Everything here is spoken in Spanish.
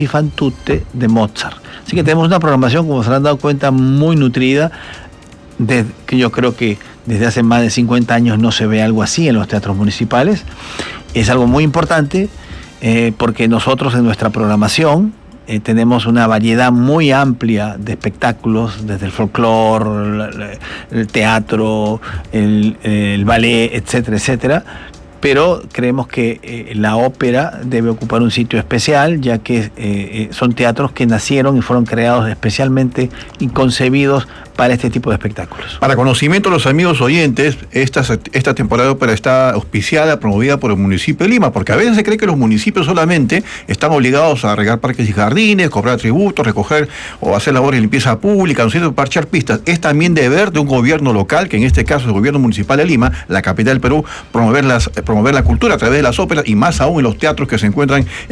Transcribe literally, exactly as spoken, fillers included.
y fan tutte de Mozart. Así que tenemos una programación, como se han dado cuenta, muy nutrida, de, que yo creo que desde hace más de cincuenta años no se ve algo así en los teatros municipales. Es algo muy importante eh, porque nosotros en nuestra programación eh, tenemos una variedad muy amplia de espectáculos, desde el folclore, el teatro, el, el ballet, etcétera, etcétera. Pero creemos que eh, la ópera debe ocupar un sitio especial, ya que eh, eh, son teatros que nacieron y fueron creados especialmente y concebidos para este tipo de espectáculos. Para conocimiento de los amigos oyentes, esta, esta temporada de ópera está auspiciada, promovida por el municipio de Lima, porque a veces se cree que los municipios solamente están obligados a regar parques y jardines, cobrar tributos, recoger o hacer labores de limpieza pública, no sé, parchar pistas. Es también deber de un gobierno local, que en este caso es el gobierno municipal de Lima, la capital del Perú, promover las promover la cultura a través de las óperas y más aún en los teatros que se encuentran